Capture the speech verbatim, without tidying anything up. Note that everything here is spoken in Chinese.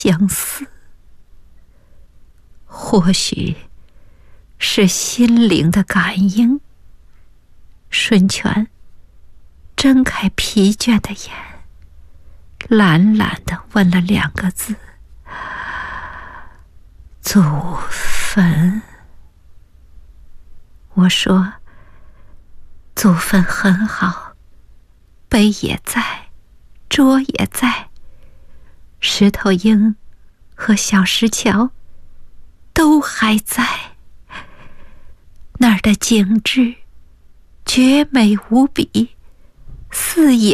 相似。或许是心灵的感应，顺权睁开疲倦的眼，懒懒地问了两个字：祖坟。我说：祖坟很好，碑也在，桌也在，石头鹰和小石桥都还在。那儿的景致绝美无比，四野